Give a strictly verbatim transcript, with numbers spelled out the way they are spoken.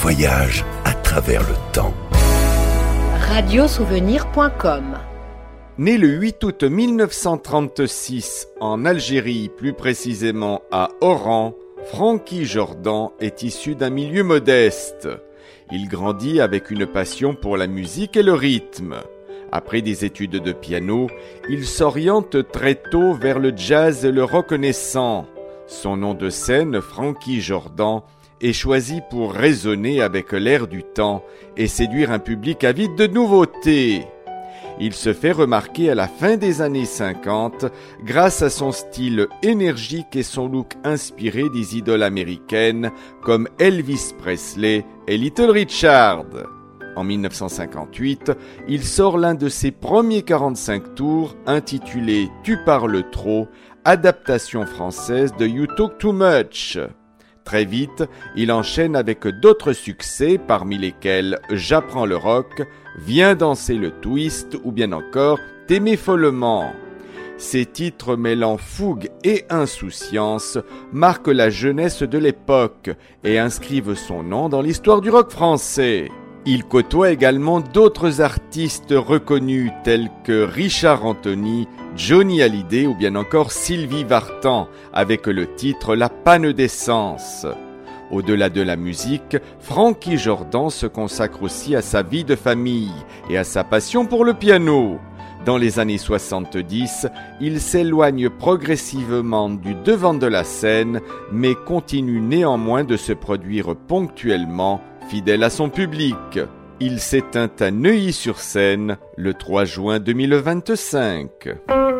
voyage à travers le temps. radiosouvenir point com. Né le huit août mille neuf cent trente-six en Algérie, plus précisément à Oran, Francky Jordan est issu d'un milieu modeste. Il grandit avec une passion pour la musique et le rythme. Après des études de piano, il s'oriente très tôt vers le jazz et le rock naissant. Son nom de scène, Francky Jordan, est choisi pour résonner avec l'air du temps et séduire un public avide de nouveautés. Il se fait remarquer à la fin des années cinquante grâce à son style énergique et son look inspiré des idoles américaines comme Elvis Presley et Little Richard. En mille neuf cent cinquante-huit, il sort l'un de ses premiers quarante-cinq tours intitulé « Tu parles trop », adaptation française de « You Talk Too Much ». Très vite, il enchaîne avec d'autres succès, parmi lesquels « J'apprends le rock », « Viens danser le twist » ou bien encore « T'aimer follement ». Ces titres mêlant fougue et insouciance marquent la jeunesse de l'époque et inscrivent son nom dans l'histoire du rock français. Il côtoie également d'autres artistes reconnus tels que Richard Anthony, Johnny Hallyday ou bien encore Sylvie Vartan avec le titre « La panne d'essence ». Au-delà de la musique, Francky Jordan se consacre aussi à sa vie de famille et à sa passion pour le piano. Dans les années soixante-dix, il s'éloigne progressivement du devant de la scène, mais continue néanmoins de se produire ponctuellement, fidèle à son public. Il s'éteint à Neuilly-sur-Seine le trois juin deux mille vingt-cinq.